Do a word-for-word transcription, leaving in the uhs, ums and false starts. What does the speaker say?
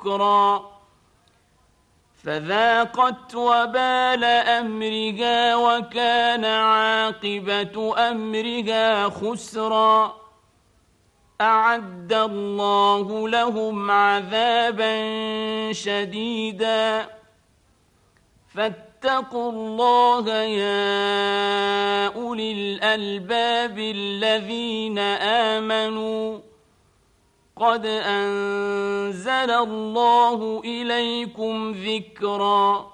نكرا فذاقت وبال أمرها وكان عاقبة أمرها خسرا أعد الله لهم عذابا شديدا فاتقوا الله يا أولي الألباب الذين آمنوا قد أنزل الله إليكم ذكرا